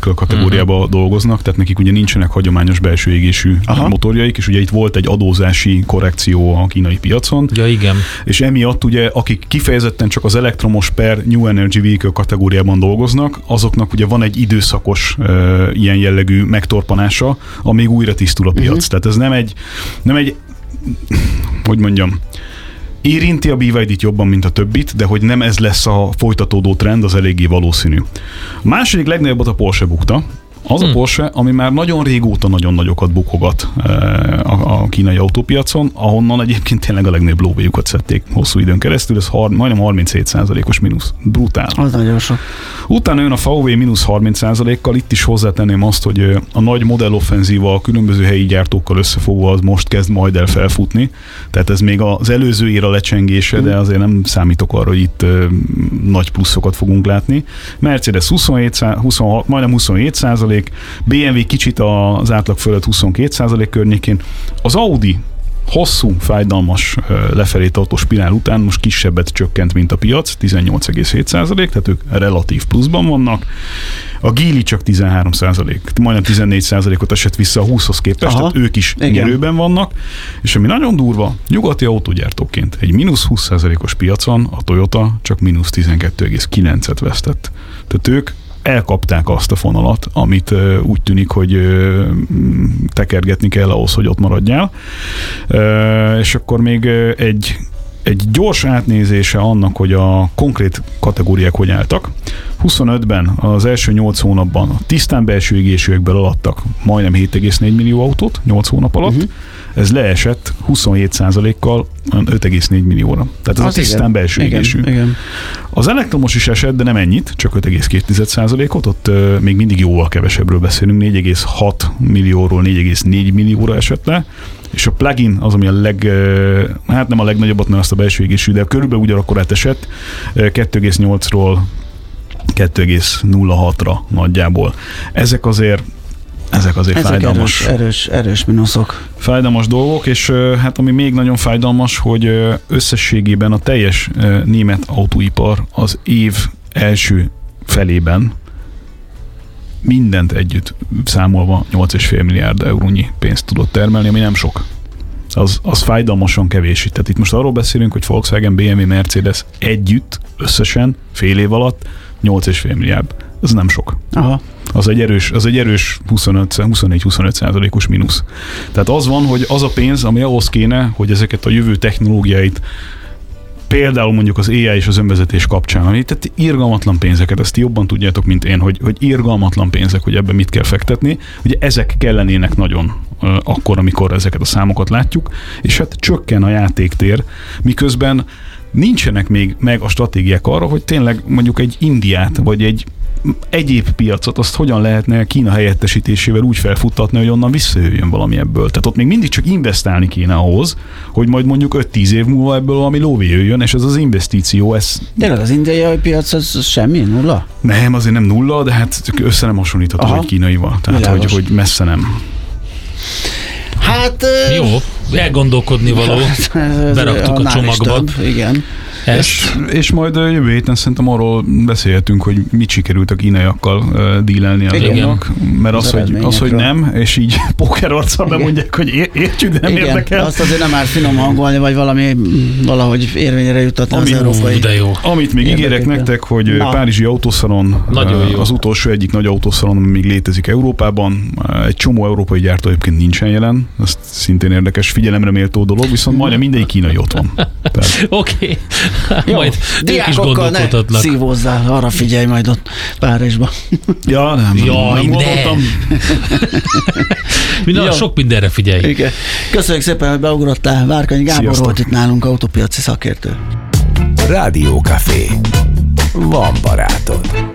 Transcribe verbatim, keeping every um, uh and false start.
vehicle kategóriában uh-huh. dolgoznak, tehát nekik ugye nincsenek hagyományos belső égésű Aha. motorjaik, és ugye itt volt egy adózási korrekció a kínai piacon. Ja, igen. És emiatt ugye, akik kifejezetten csak az elektromos per New Energy Vehicle kategóriában dolgoznak, azoknak ugye van egy időszakos uh, ilyen jellegű megtorpanása, amíg újra tisztul a piac. Uh-huh. Tehát ez nem egy, nem egy, hogy mondjam, érinti a bé vé dét jobban, mint a többit, de hogy nem ez lesz a folytatódó trend, az eléggé valószínű. A második legnagyobbat a Porsche bukta. Az hmm. a Porsche, ami már nagyon régóta nagyon nagyokat bukogat a, a kínai autópiacon, ahonnan egyébként tényleg a legnagyobb lóvéjukat szedték hosszú időn keresztül, ez har- majdnem harminchét százalékos mínusz. Brutál. Az nagyon sok. Utána jön a vé vé mínusz harminc százalékkal, itt is hozzátenném azt, hogy a nagy modelloffenzíva a különböző helyi gyártókkal összefogva az most kezd majd el felfutni, tehát ez még az előző éra lecsengése, hmm. de azért nem számítok arra, hogy itt uh, nagy pluszokat fogunk látni. Mercedes huszonhét, huszonhat, majdnem huszonhét százalék, bé em vé kicsit az átlag fölött huszonkettő százalék környékén. Az Audi hosszú, fájdalmas lefelé tartó spirál után most kisebbet csökkent, mint a piac, tizennyolc egész hét százalék, tehát ők relatív pluszban vannak. A Geely csak tizenhárom százalék, majdnem tizennégy százalékot esett vissza a húszhoz képest, Aha, tehát ők is nyerőben vannak. És ami nagyon durva, nyugati autógyártóként egy mínusz húsz százalékos piacon a Toyota csak mínusz tizenkettő egész kilencet vesztett. Tehát ők elkapták azt a fonalat, amit uh, úgy tűnik, hogy uh, tekergetni kell ahhoz, hogy ott maradjál. Uh, és akkor még uh, egy, egy gyors átnézése annak, hogy a konkrét kategóriák hogy álltak. huszonötben az első nyolc hónapban a tisztán belső égésűekből alattak majdnem hét egész négy millió autót nyolc hónap alatt. Uh-huh. Ez leesett huszonhét százalékkal öt egész négy millióra. Tehát ez az a tisztán igen, belső igen, égésű. Igen. Az elektromos is esett, de nem ennyit, csak öt egész két százalékot, ott uh, még mindig jóval kevesebbről beszélünk, négy egész hat millióról négy egész négy millióra esett le, és a plug-in az, ami a leg, uh, hát nem a legnagyobbat, mert azt a belső égésű, de körülbelül ugyanakkorát esett, uh, kettő egész nyolcról kettő egész nulla hatra nagyjából. Ezek azért Ezek azért Ezek fájdalmas. Erős, erős, erős mínuszok. Fájdalmas dolgok, és hát ami még nagyon fájdalmas, hogy összességében a teljes német autóipar az év első felében mindent együtt számolva nyolc egész öt milliárd eurónyi pénzt tudott termelni, ami nem sok. Az, az fájdalmasan kevés. Tehát itt most arról beszélünk, hogy Volkswagen, bé em vé, Mercedes együtt, összesen, fél év alatt nyolc egész öt milliárd. Ez nem sok. Aha. Az egy erős, az egy erős huszonnégy-huszonöt százalékos mínusz. Tehát az van, hogy az a pénz, ami ahhoz kéne, hogy ezeket a jövő technológiáit, például mondjuk az á i és az önvezetés kapcsán, ami tehát irgalmatlan pénzeket, ezt jobban tudjátok, mint én, hogy, hogy irgalmatlan pénzek, hogy ebben mit kell fektetni, ugye ezek kellenének nagyon uh, akkor, amikor ezeket a számokat látjuk, és hát csökken a játéktér, miközben nincsenek még meg a stratégiák arra, hogy tényleg mondjuk egy Indiát, vagy egy egyéb piacot, azt hogyan lehetne Kína helyettesítésével úgy felfuttatni, hogy onnan visszajöjjön valami ebből. Tehát ott még mindig csak investálni kéne ahhoz, hogy majd mondjuk öt-tíz év múlva ebből valami lóvé jöjjön, és ez az investíció, ez... Tényleg az indiai piac az semmi, nulla? Nem, azért nem nulla, de hát össze nem hasonlítható egy kínaival. Tehát, hogy, hogy messze nem. Hát... Jó, elgondolkodni való. Beraktuk a csomagba. Igen. És, és majd jövő héten szerintem arról beszélhetünk, hogy mit sikerült a kínaiakkal uh, dílelni a dolgok, mert az, az, hogy, az, hogy nem, és így pókerarccal bemondják, hogy é- értjük, de nem igen, érdekel. Azt azért nem már finom hangolni, vagy valami valahogy érvényre juttatni az európai. De jó. Amit még ígérek nektek, hogy Na. Párizsi autószalon, az utolsó egyik nagy autószalon, ami még létezik Európában, egy csomó európai gyártó egyébként nincsen jelen, ez szintén érdekes, figyelemre méltó dolog, viszont majdnem mindegyik kínai ott van. Oké. Okay. Jó, majd ők is gondolkodhatnak. Ne szívózzál, arra figyelj majd ott Párizsba. Ja, nem. Jaj, nem ne. Minden, sok mindenre figyelj. Igen. Köszönjük szépen, hogy beugrottál. Várkanyi Gábor Sziasztok. Volt itt nálunk, autópiaci szakértő. Rádiókafé. Van barátod.